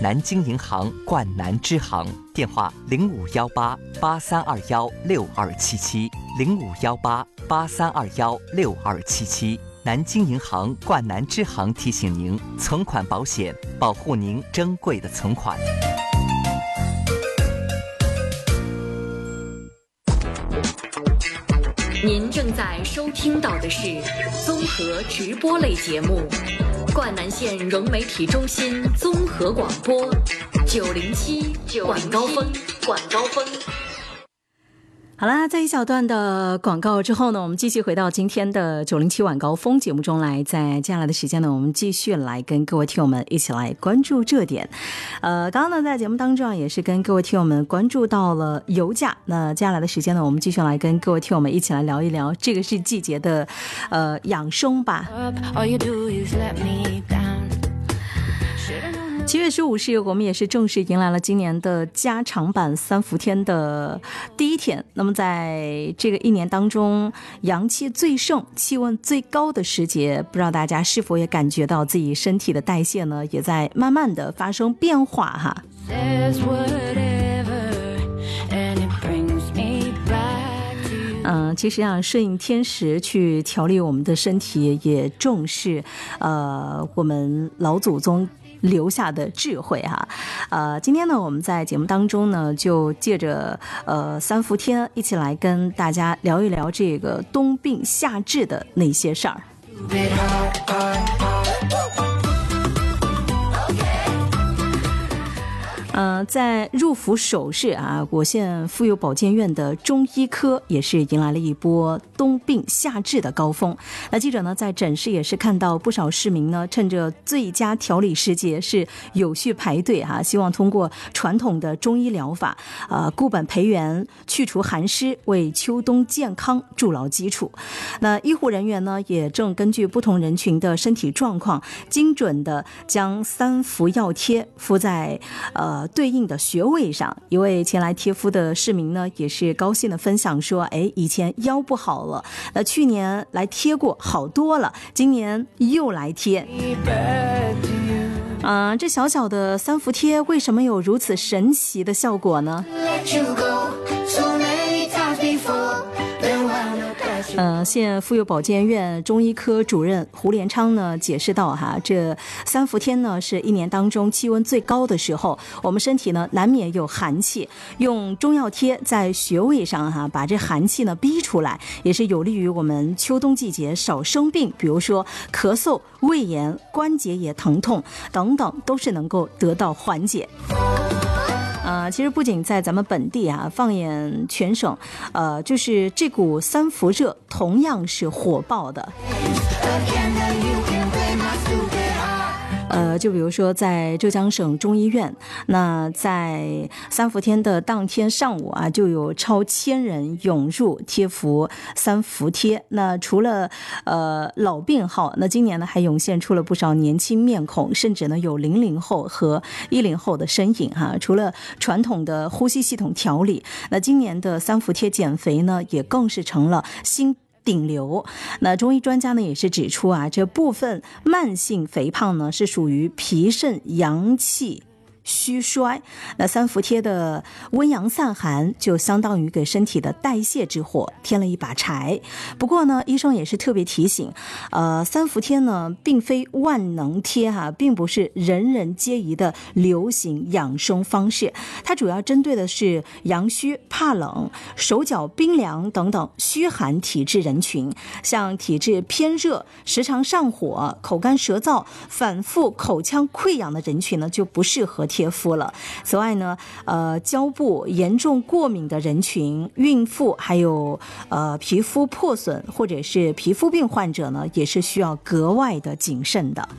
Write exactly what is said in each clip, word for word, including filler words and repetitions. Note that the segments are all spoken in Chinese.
南京银行冠南支行，电话零五幺八八三二幺六二七七零五幺八八三二幺六二七七。南京银行冠南支行提醒您：存款保险，保护您珍贵的存款。 您正在收听到的是综合直播类节目《冠南县融媒体中心综合广播》九零七晚高峰，晚高峰。 好啦，在一小段的广告之后呢，我们继续回到今天的九零七晚高峰节目中来。在接下来的时间呢，我们继续来跟各位听友们一起来关注这点。呃，刚刚呢在节目当中也是跟各位听友们关注到了油价。那接下来的时间呢，我们继续来跟各位听友们一起来聊一聊这个是季节的呃养生吧。七月十五日，我们也是正式迎来了今年的加长版三伏天的第一天。那么在这个一年当中，阳气最盛、气温最高的时节，不知道大家是否也感觉到自己身体的代谢呢，也在慢慢的发生变化哈。嗯、呃，其实啊，顺应天时去调理我们的身体，也重视呃我们老祖宗留下的智慧哈。呃，今天呢，我们在节目当中呢，就借着呃三伏天一起来跟大家聊一聊这个冬病夏治的那些事儿。呃，在入伏首日啊，我县妇幼保健院的中医科也是迎来了一波冬病夏治的高峰。那记者呢，在诊室也是看到不少市民呢，趁着最佳调理时节是有序排队哈、啊，希望通过传统的中医疗法，呃，固本培元，去除寒湿，为秋冬健康筑牢基础。那医护人员呢，也正根据不同人群的身体状况，精准的将三伏药贴敷在呃。对应的穴位上。一位前来贴敷的市民呢，也是高兴的分享说，哎，以前腰不好了，那去年来贴过好多了，今年又来贴。嗯、呃，这小小的三伏贴为什么有如此神奇的效果呢？呃，县妇幼保健院中医科主任胡连昌呢解释到哈，这三伏天呢是一年当中气温最高的时候，我们身体呢难免有寒气，用中药贴在穴位上哈，把这寒气呢逼出来，也是有利于我们秋冬季节少生病，比如说咳嗽、胃炎、关节炎疼痛等等，都是能够得到缓解。呃，其实不仅在咱们本地啊，放眼全省，呃，就是这股三伏热同样是火爆的。呃，就比如说在浙江省中医院，那在三伏天的当天上午啊，就有超千人涌入贴服三伏贴。那除了呃老病号，那今年呢还涌现出了不少年轻面孔，甚至呢有零零后和一零后的身影哈。除了传统的呼吸系统调理，那今年的三伏贴减肥呢，也更是成了新顶流。那中医专家呢也是指出啊，这部分慢性肥胖呢是属于脾肾阳气虚衰，那三伏贴的温阳散寒就相当于给身体的代谢之火添了一把柴。不过呢，医生也是特别提醒，呃，三伏贴呢并非万能贴哈，并不是人人皆宜的流行养生方式，它主要针对的是阳虚、怕冷、手脚冰凉等等虚寒体质人群，像体质偏热、时常上火、口干舌燥、反复口腔溃疡的人群呢，就不适合贴敷了。此外呢，呃，胶布严重过敏的人群、孕妇，还有呃皮肤破损或者是皮肤病患者呢，也是需要格外的谨慎的。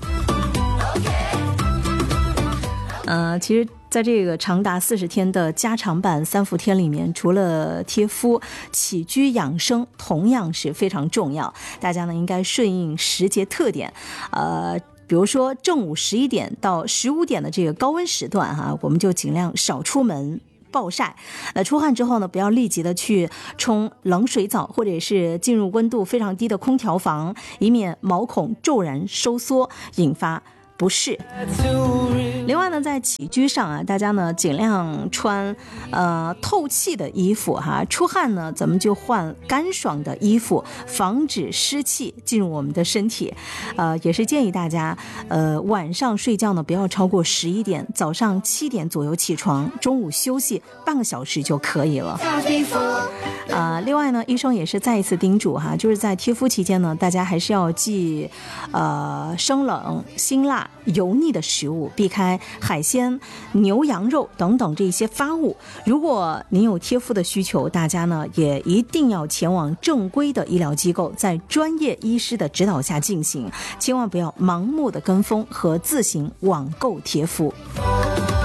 呃，其实在这个长达四十天的加长版三伏天里面，除了贴敷，起居养生同样是非常重要。大家呢应该顺应时节特点，呃。比如说正午十一点到十五点的这个高温时段哈、啊，我们就尽量少出门暴晒。那出汗之后呢，不要立即的去冲冷水澡，或者是进入温度非常低的空调房，以免毛孔骤然收缩，引发不适。另外呢，在起居上啊，大家呢尽量穿呃透气的衣服哈，出汗呢咱们就换干爽的衣服，防止湿气进入我们的身体。呃，也是建议大家呃晚上睡觉呢不要超过十一点，早上七点左右起床，中午休息半个小时就可以了。呃，另外呢，医生也是再一次叮嘱哈，就是在贴敷期间呢，大家还是要忌呃生冷、辛辣、油腻的食物，避开海鲜、牛羊肉等等这些发物。如果您有贴敷的需求，大家呢也一定要前往正规的医疗机构，在专业医师的指导下进行，千万不要盲目的跟风和自行网购贴敷。